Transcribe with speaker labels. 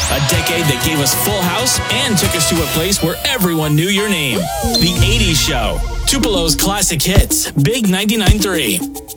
Speaker 1: A decade that gave us Full House and took us to a place where everyone knew your name. The 80s Show. Tupelo's classic hits. Big 99.3.